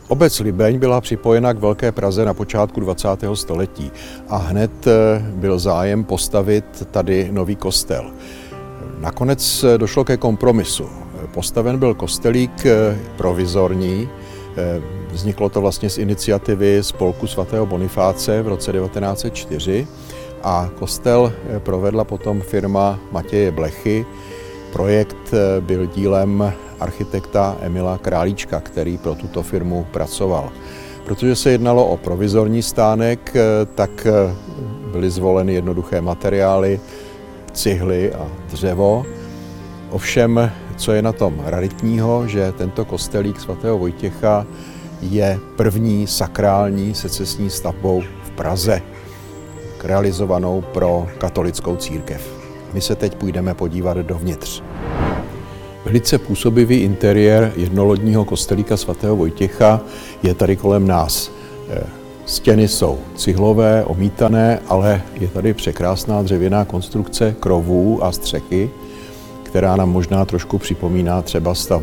Obec Libeň byla připojena k Velké Praze na počátku 20. století a hned byl zájem postavit tady nový kostel. Nakonec došlo ke kompromisu. Postaven byl kostelík provizorní, vzniklo to vlastně z iniciativy spolku svatého Bonifáce v roce 1904 a kostel provedla potom firma Matěje Blechy. Projekt byl dílem architekta Emila Králíčka, který pro tuto firmu pracoval. Protože se jednalo o provizorní stánek, tak byly zvoleny jednoduché materiály, cihly a dřevo. Ovšem, co je na tom raritního, že tento kostelík svatého Vojtěcha je první sakrální secesní stavbou v Praze, realizovanou pro katolickou církev. My se teď půjdeme podívat dovnitř. Velice působivý interiér jednolodního kostelíka svatého Vojtěcha je tady kolem nás. Stěny jsou cihlové, omítané, ale je tady překrásná dřevěná konstrukce krovů a střechy, která nám možná trošku připomíná třeba stavbu